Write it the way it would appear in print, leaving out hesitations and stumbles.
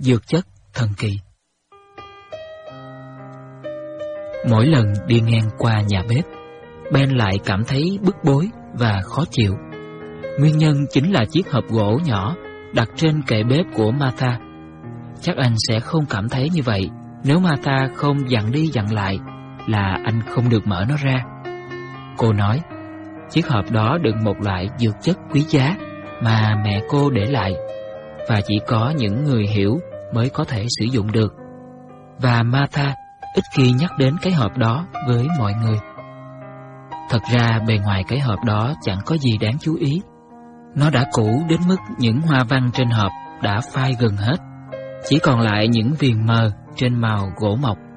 dược chất thần kỳ. Mỗi lần đi ngang qua nhà bếp, Ben lại cảm thấy bức bối và khó chịu. Nguyên nhân chính là chiếc hộp gỗ nhỏ đặt trên kệ bếp của Martha. Chắc anh sẽ không cảm thấy như vậy nếu Martha không dặn đi dặn lại là anh không được mở nó ra. Cô nói, chiếc hộp đó đựng một loại dược chất quý giá mà mẹ cô để lại, và chỉ có những người hiểu mới có thể sử dụng được. Và Martha ít khi nhắc đến cái hộp đó với mọi người. Thật ra bề ngoài cái hộp đó chẳng có gì đáng chú ý. Nó đã cũ đến mức những hoa văn trên hộp đã phai gần hết, chỉ còn lại những viền mờ trên màu gỗ mộc.